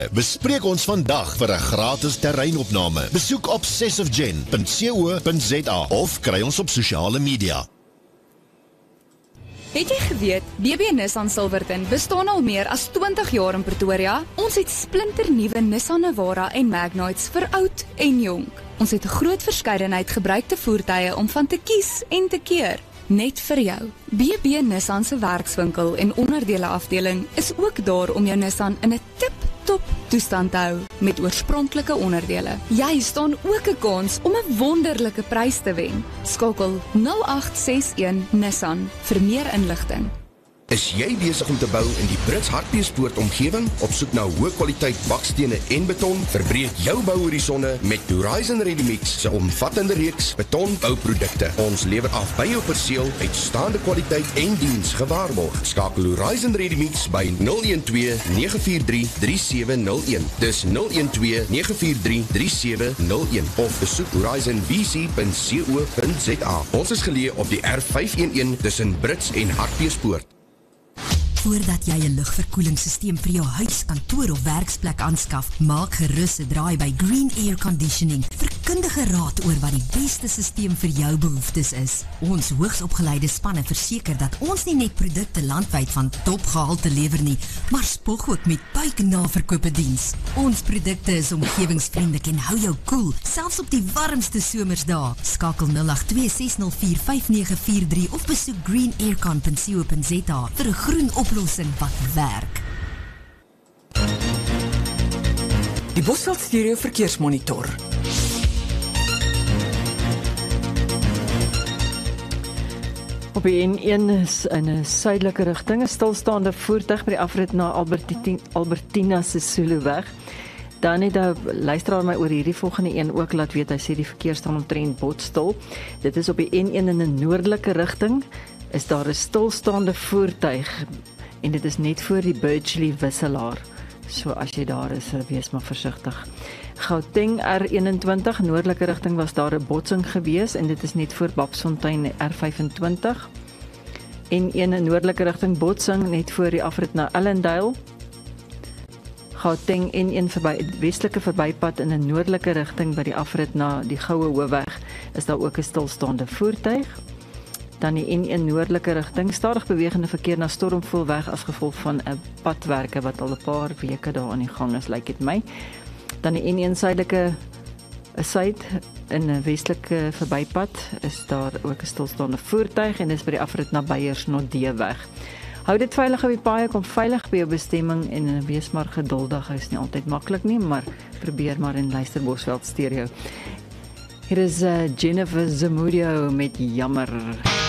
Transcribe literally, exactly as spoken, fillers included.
Bespreek ons vandag vir 'n gratis terreinopname. Besoek obsessivegen punt co punt za of kry ons op sosiale media. Het jy geweet, B B Nissan Silverton bestaan al meer as twintig jaar in Pretoria? Ons het splinternuwe Nissan Navara en Magnites vir oud en jonk. Ons het 'n groot verskeidenheid gebruikte voertuie om van te kies en te keer. Net vir jou. B B Nissan se werkswinkel en onderdele afdeling is ook daar om jou Nissan in 'n tip-top toestand te hou met oorspronklike onderdele. Jy staan ook 'n kans om 'n wonderlike prys te wen. Skakel nul agt ses een Nissan vir meer inligting. Is jy besig om te bou in die Brits Hartbeespoort omgewing? Op soek na hoë kwaliteit bakstene en beton? Verbreek jou bouhorisonne met Horizon Ready-Mix se omvattende reeks betonbouprodukte. Ons lewer af by jou perseel, uitstaande kwaliteit en diens gewaarborg. Skakel Horizon Ready-Mix by nul een twee nege vier drie drie sewe nul een. Dis nul een twee nege vier drie drie sewe nul een of besoek horizon b c punt co punt za. Ons is geleë op die R vyf een een tussen Brits en Hartbeespoort. Voordat jy 'n lugverkoelingssysteem vir jou huis, kantoor of werksplek aanskaf, maak gerus 'n draai by Green Air Conditioning vir kundige raad oor wat die beste systeem vir jou behoeftes is. Ons hoogsopgeleide spanne verseker dat ons nie net produkte landwyd van topgehalte lewer nie, maar spog ook met buiknaverkope diens. Ons produkte is omgewingsvriendelik en hou jou koel, selfs op die warmste somersdae. Skakel nul agt twee ses nul vier vyf nege vier drie of besoek green aircon punt co punt za vir 'n groen oplossing wat werk. Die Bosveld Stereo Verkeersmonitor. Op die N een is in 'n suidelike rigting 'n stilstaande voertuig by die afrit na Alberti- Albertina Sisuluweg. Dan het die luisteraar my oor hierdie volgende een ook laat weet, hy sê die verkeer staan omtrent botstil. Dit is op die N een in 'n noordelike rigting, is daar 'n stilstaande voertuig en dit is net voor die Birchley wisselaar. So as jy daar is, wees maar versigtig. Gauteng R eenentwintig, noordelike rigting was daar 'n botsing gewees en dit is net voor Babsfontein R vyfentwintig. N een in noordelike rigting botsing net voor die afrit na Ellendale. Gauteng N een verby westelike verbypad in 'n noordelike rigting by die afrit na die Goue Hoofweg is daar ook 'n stilstaande voertuig. Dan die N een noordelike rigting, stadig bewegende verkeer na Stormfoelweg as gevolg van 'n padwerke wat al 'n paar weke daar aan die gang is, lyk dit my. Dan die N een suidelike suid in 'n westelike verbypad is daar ook 'n stilstaande voertuig en dis by die afrit na Beyersnodeweg. Hou dit veilig op die paaie, kom veilig by jou bestemming en wees maar geduldig. Dit is nie altyd maklik nie, maar probeer maar en luister Bosveld Stereo. Hier is uh, Jennifer Zamudio met Jammer.